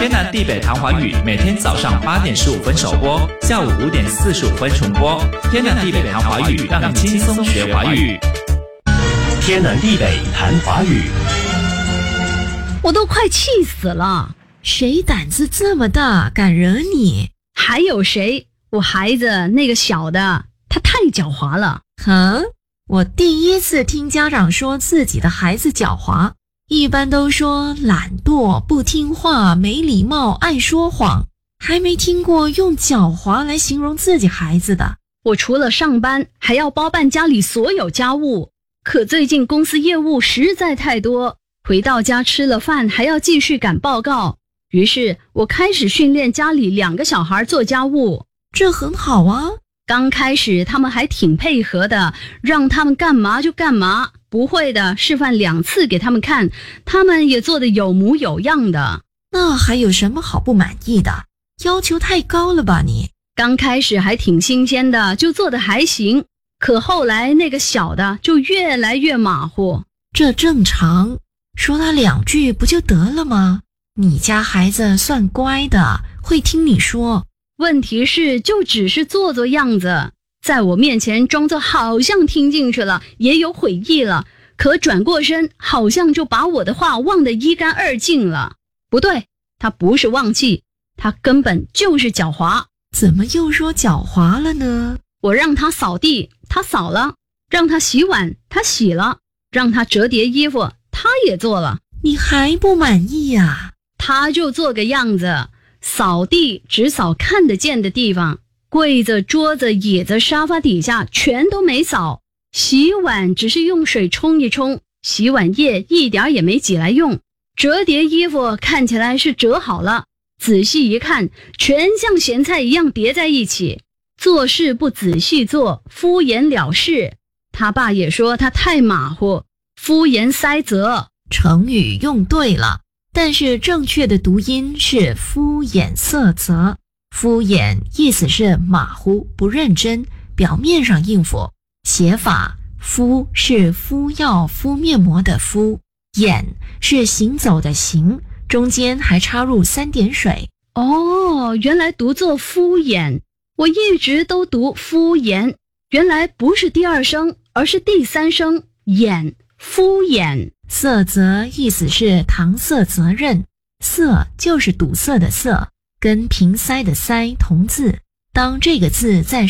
天南地北谈华语，每天早上8点15分首播，下午5点45分重播。天南地北谈华语，让你轻松学华语。 天南地北谈华语。 我都快气死了， 谁胆子这么大，敢惹你？ 还有谁？我孩子那个小的，他太狡猾了。 我第一次听家长说自己的孩子狡猾，一般都说懒惰、不听话、没礼貌、爱说谎，还没听过用狡猾来形容自己孩子的。 我除了上班，还要包办家里所有家务，可最近公司业务实在太多，回到家吃了饭还要继续赶报告，于是我开始训练家里2个小孩做家务。 这很好啊。 刚开始他们还挺配合的，让他们干嘛就干嘛，不会的示范2次给他们看，他们也做得有模有样的。 那还有什么好不满意的？要求太高了吧你？ 刚开始还挺新鲜的，就做得还行，可后来那个小的就越来越马虎。 这正常，说他2句不就得了吗？你家孩子算乖的，会听你说。 问题是就只是做做样子，在我面前装作好像听进去了，也有悔意了，可转过身好像就把我的话忘得一干二净了。不对，他不是忘记，他根本就是狡猾。 怎么又说狡猾了呢？ 我让他扫地，他扫了；让他洗碗，他洗了；让他折叠衣服，他也做了。 你还不满意呀？ 他就做个样子，扫地只扫看得见的地方，柜子、桌子、椅子、沙发底下全都没扫；洗碗只是用水冲一冲，洗碗液一点也没挤来用；折叠衣服看起来是折好了，仔细一看，全像咸菜一样叠在一起。做事不仔细做，敷衍了事。他爸也说他太马虎，敷衍塞责。 成语用对了，但是正确的读音是敷衍塞责。敷衍意思是马虎不认真，表面上应付。写法敷是敷药敷面膜的敷，衍是行走的行，中间还插入3点水。 哦，原来读作敷衍，我一直都读敷衍，原来不是第2声，而是第3声衍，敷衍。 塞责意思是搪塞责任，塞就是堵塞的塞，跟瓶塞的塞同字。当这个字在